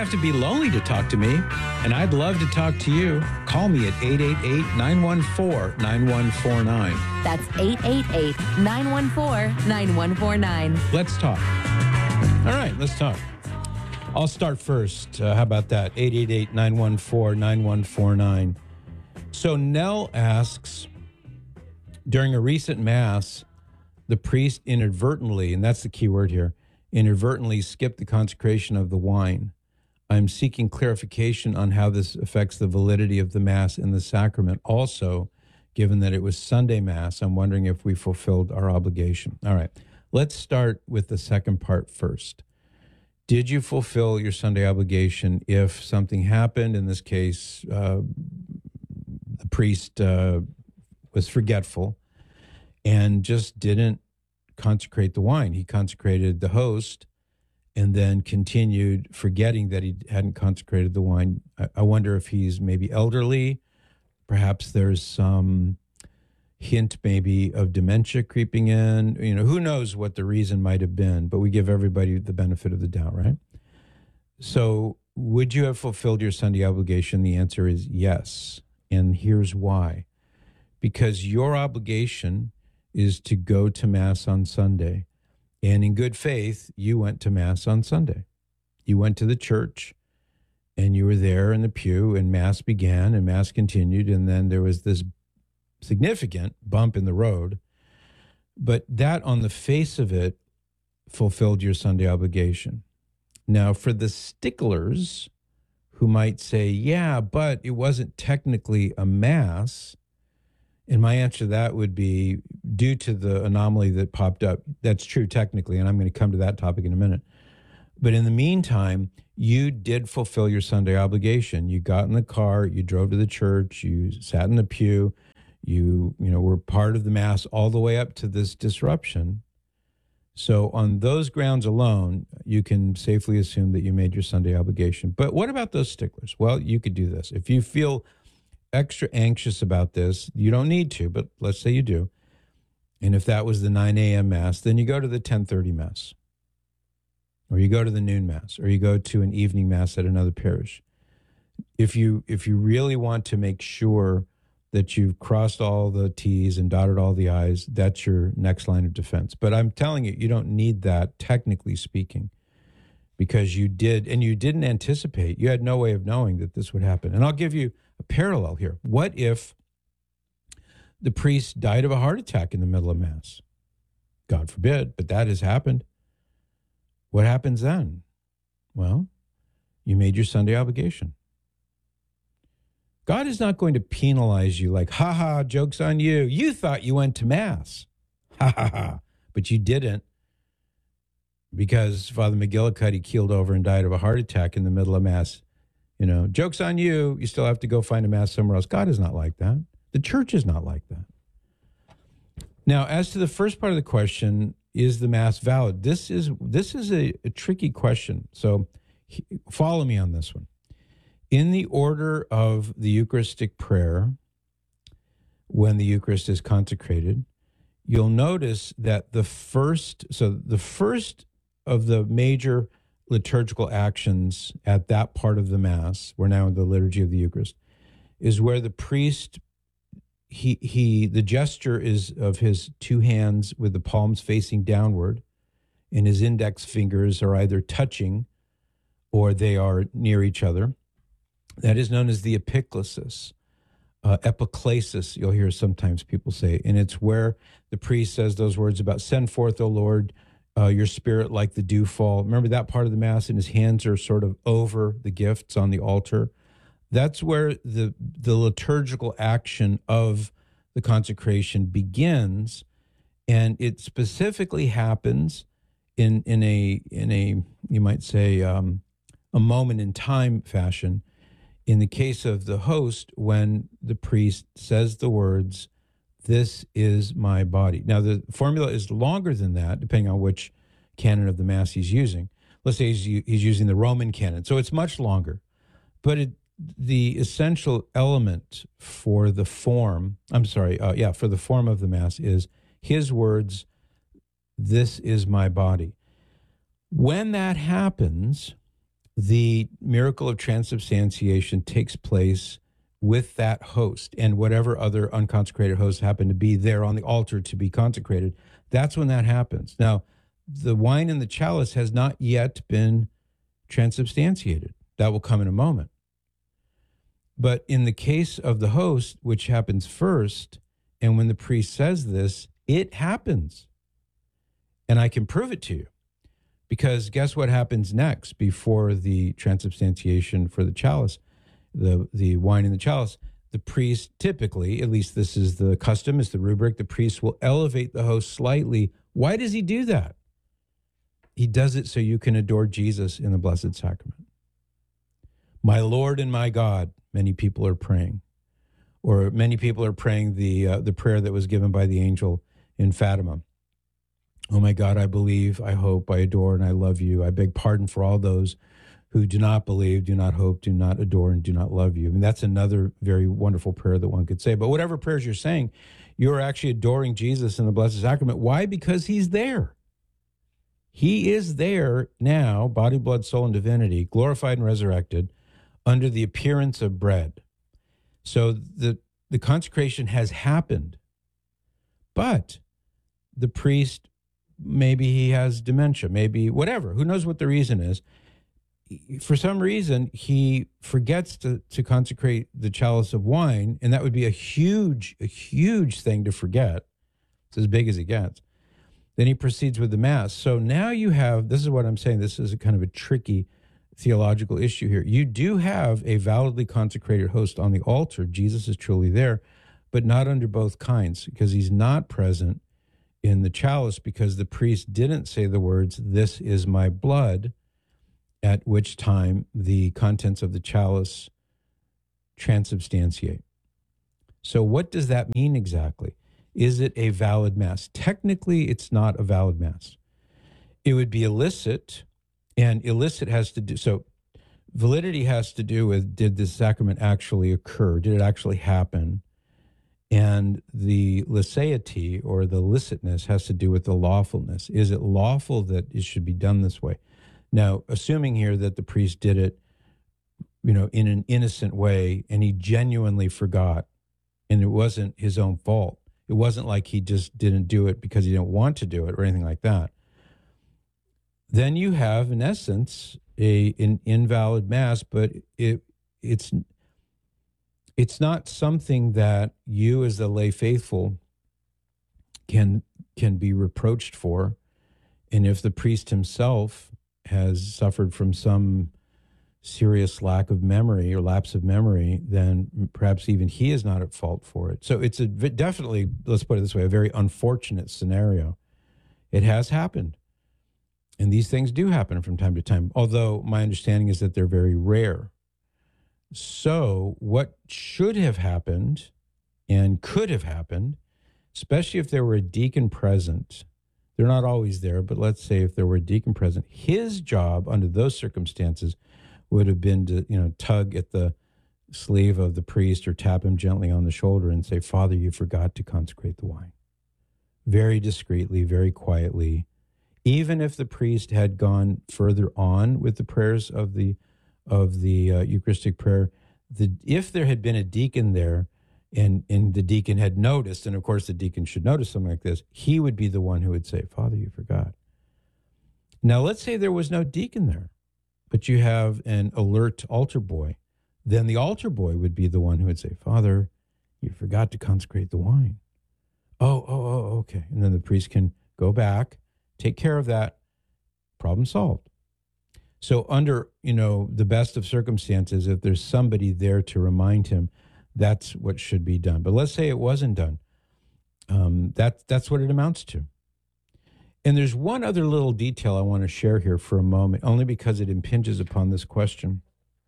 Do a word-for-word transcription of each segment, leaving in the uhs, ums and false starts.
have to be lonely to talk to me, and I'd love to talk to you. Call me at eight eight eight, nine one four, nine one four nine. That's eight eight eight, nine one four, nine one four nine. Let's talk. All right, let's talk. I'll start first. Uh, how about that? eight eight eight, nine one four, nine one four nine. So Nell asks, during a recent mass, the priest inadvertently, and that's the key word here, inadvertently skipped the consecration of the wine. I'm seeking clarification on how this affects the validity of the Mass and the sacrament. Also, given that it was Sunday Mass, I'm wondering if we fulfilled our obligation. All right, let's start with the second part first. Did you fulfill your Sunday obligation if something happened? In this case, uh, the priest uh, was forgetful and just didn't consecrate the wine. He consecrated the host and then continued forgetting that he hadn't consecrated the wine. I, I wonder if he's maybe elderly. Perhaps there's some hint maybe of dementia creeping in. You know, who knows what the reason might have been, but we give everybody the benefit of the doubt, right? So would you have fulfilled your Sunday obligation? The answer is yes. And here's why. Because your obligation is to go to Mass on Sunday. And in good faith, you went to Mass on Sunday. You went to the church, and you were there in the pew, and Mass began, and Mass continued, and then there was this significant bump in the road. But that, on the face of it, fulfilled your Sunday obligation. Now, for the sticklers who might say, yeah, but it wasn't technically a Mass, and my answer to that would be, due to the anomaly that popped up, that's true technically, and I'm going to come to that topic in a minute. But in the meantime, you did fulfill your Sunday obligation. You got in the car, you drove to the church, you sat in the pew, you, you know, were part of the Mass all the way up to this disruption. So on those grounds alone, you can safely assume that you made your Sunday obligation. But what about those sticklers? Well, you could do this. If you feel extra anxious about this, you don't need to, but let's say you do. And if that was the nine a.m. Mass, then you go to the ten thirty Mass, or you go to the noon Mass, or you go to an evening Mass at another parish. If you if you really want to make sure that you've crossed all the T's and dotted all the I's, that's your next line of defense. But I'm telling you, you don't need that, technically speaking, because you did, and you didn't anticipate. You had no way of knowing that this would happen. And I'll give you a parallel here. What if the priest died of a heart attack in the middle of Mass? God forbid, but that has happened. What happens then? Well, you made your Sunday obligation. God is not going to penalize you like, ha ha, joke's on you. You thought you went to Mass. Ha ha ha. But you didn't, because Father McGillicuddy keeled over and died of a heart attack in the middle of Mass. You know, joke's on you. You still have to go find a Mass somewhere else. God is not like that. The church is not like that. Now, as to the first part of the question, is the Mass valid? This is this is a, a tricky question. So he, follow me on this one. In the order of the Eucharistic prayer, when the Eucharist is consecrated, you'll notice that the first, so the first of the major liturgical actions at that part of the Mass, we're now in the liturgy of the Eucharist, is where the priest, he he the gesture is of his two hands with the palms facing downward, and his index fingers are either touching or they are near each other. That is known as the epiclesis, uh, epiclesis, you'll hear sometimes people say, and it's where the priest says those words about, send forth, O Lord, uh, your spirit like the dewfall. Remember that part of the Mass, and his hands are sort of over the gifts on the altar. That's where the the liturgical action of the consecration begins, and it specifically happens in in a in a you might say um, a moment in time fashion. In the case of the host, when the priest says the words, "This is my body." Now the formula is longer than that, depending on which canon of the Mass he's using. Let's say he's he's using the Roman canon, so it's much longer, but it. The essential element for the form, I'm sorry, uh, yeah, for the form of the Mass is his words, "This is my body." When that happens, the miracle of transubstantiation takes place with that host and whatever other unconsecrated hosts happen to be there on the altar to be consecrated. That's when that happens. Now, the wine in the chalice has not yet been transubstantiated. That will come in a moment. But in the case of the host, which happens first, and when the priest says this, it happens. And I can prove it to you. Because guess what happens next before the transubstantiation for the chalice, the, the wine in the chalice? The priest typically, at least this is the custom, is the rubric, the priest will elevate the host slightly. Why does he do that? He does it so you can adore Jesus in the Blessed Sacrament. My Lord and my God, many people are praying. Or many people are praying the uh, the prayer that was given by the angel in Fatima. Oh my God, I believe, I hope, I adore, and I love you. I beg pardon for all those who do not believe, do not hope, do not adore, and do not love you. I mean, that's another very wonderful prayer that one could say. But whatever prayers you're saying, you're actually adoring Jesus in the Blessed Sacrament. Why? Because he's there. He is there now, body, blood, soul, and divinity, glorified and resurrected, under the appearance of bread. So the, the consecration has happened. But the priest, maybe he has dementia, maybe whatever. Who knows what the reason is? For some reason, he forgets to, to consecrate the chalice of wine, and that would be a huge, a huge thing to forget. It's as big as it gets. Then he proceeds with the Mass. So now you have, this is what I'm saying, this is a kind of a tricky theological issue here. You do have a validly consecrated host on the altar. Jesus is truly there, but not under both kinds, because he's not present in the chalice, because the priest didn't say the words, "This is my blood," at which time the contents of the chalice transubstantiate. So what does that mean exactly? Is it a valid Mass? Technically, it's not a valid Mass. It would be illicit, and illicit has to do, so validity has to do with, did the sacrament actually occur? Did it actually happen? And the licety, or the licitness, has to do with the lawfulness. Is it lawful that it should be done this way? Now, assuming here that the priest did it, you know, in an innocent way, and he genuinely forgot, and it wasn't his own fault. It wasn't like he just didn't do it because he didn't want to do it or anything like that. Then you have, in essence, a an invalid Mass, but it it's it's not something that you as the lay faithful can can be reproached for. And if the priest himself has suffered from some serious lack of memory or lapse of memory, then perhaps even he is not at fault for it. So it's a definitely, let's put it this way, a very unfortunate scenario. It has happened. And these things do happen from time to time, although my understanding is that they're very rare. So what should have happened and could have happened, especially if there were a deacon present, they're not always there, but let's say if there were a deacon present, his job under those circumstances would have been to, you know, tug at the sleeve of the priest or tap him gently on the shoulder and say, "Father, you forgot to consecrate the wine." Very discreetly, very quietly. Even if the priest had gone further on with the prayers of the of the uh, Eucharistic prayer, the if there had been a deacon there, and and the deacon had noticed, and of course the deacon should notice something like this, he would be the one who would say, "Father, you forgot." Now, let's say there was no deacon there, but you have an alert altar boy. Then the altar boy would be the one who would say, "Father, you forgot to consecrate the wine." Oh, oh, oh, okay. And then the priest can go back, take care of that, problem solved. So under, you know, the best of circumstances, if there's somebody there to remind him, that's what should be done. But let's say it wasn't done. Um, that, that's what it amounts to. And there's one other little detail I want to share here for a moment, only because it impinges upon this question.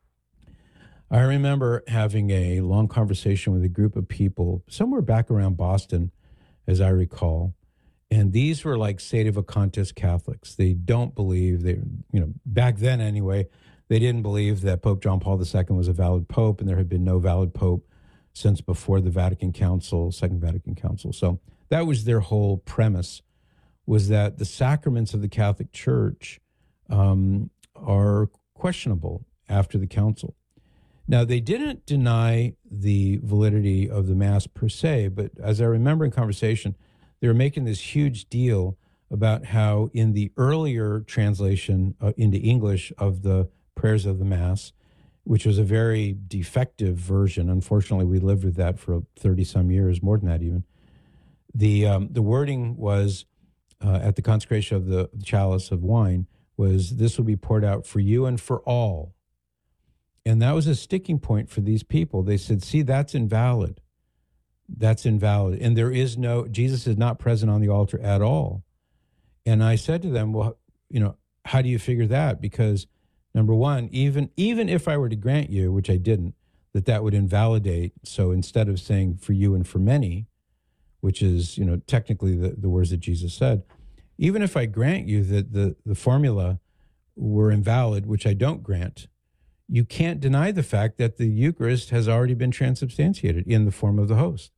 I remember having a long conversation with a group of people somewhere back around Boston, as I recall. And these were like sedevacantist Catholics. They don't believe, they, you know, back then anyway, they didn't believe that Pope John Paul the Second was a valid pope, and there had been no valid pope since before the Vatican Council, Second Vatican Council. So that was their whole premise, was that the sacraments of the Catholic Church um, are quite questionable after the council. Now, they didn't deny the validity of the Mass per se, but as I remember in conversation, they were making this huge deal about how in the earlier translation uh, into English of the prayers of the Mass, which was a very defective version, unfortunately, we lived with that for thirty-some years, more than that even, the, um, the wording was, uh, at the consecration of the chalice of wine, was this will be poured out for you and for all. And that was a sticking point for these people. They said, see, that's invalid. That's invalid. And there is no, Jesus is not present on the altar at all. And I said to them, well, you know, how do you figure that? Because number one, even, even if I were to grant you, which I didn't, that that would invalidate. So instead of saying for you and for many, which is, you know, technically the, the words that Jesus said, even if I grant you that the, the formula were invalid, which I don't grant, you can't deny the fact that the Eucharist has already been transubstantiated in the form of the host.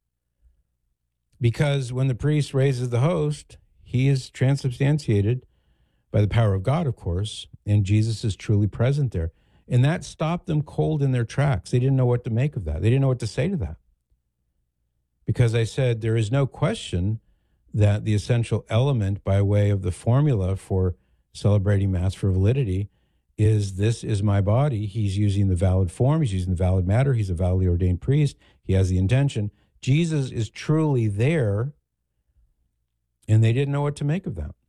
Because when the priest raises the host, he is transubstantiated by the power of God, of course, and Jesus is truly present there. And that stopped them cold in their tracks. They didn't know what to make of that. They didn't know what to say to that. Because I said, there is no question that the essential element by way of the formula for celebrating Mass for validity is this is my body. He's using the valid form. He's using the valid matter. He's a validly ordained priest. He has the intention. Jesus is truly there, and they didn't know what to make of that.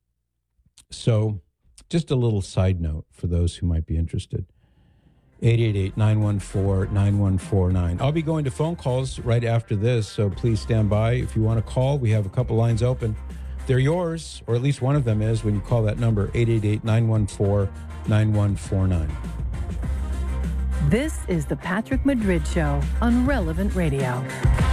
So just a little side note for those who might be interested. eight eight eight, nine one four, nine one four nine. I'll be going to phone calls right after this, so please stand by. If you want to call, we have a couple lines open. They're yours, or at least one of them is, when you call that number, eight eight eight, nine one four, nine one four nine. This is the Patrick Madrid Show on Relevant Radio.